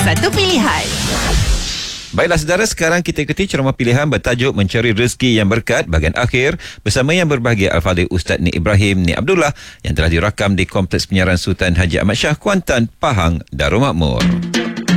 satu pilihan. Baiklah saudara, sekarang kita ikuti ceramah pilihan bertajuk Mencari Rezeki yang Berkat bahagian akhir bersama yang berbahagia Al-Fadhil Ustaz Nik Ibrahim Nik Abdullah yang telah dirakam di Kompleks Penyiaran Sultan Haji Ahmad Shah, Kuantan, Pahang, Darul Makmur.